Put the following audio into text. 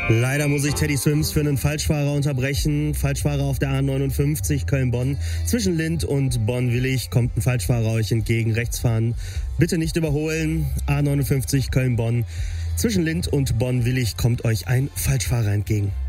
Leider muss ich Teddy Swims für einen Falschfahrer unterbrechen. Falschfahrer auf der A59 Köln-Bonn. Zwischen Lindt und Bonn-Willig kommt ein Falschfahrer euch entgegen. Rechts fahren. Bitte nicht überholen. A59 Köln-Bonn. Zwischen Lindt und Bonn-Willig kommt euch ein Falschfahrer entgegen.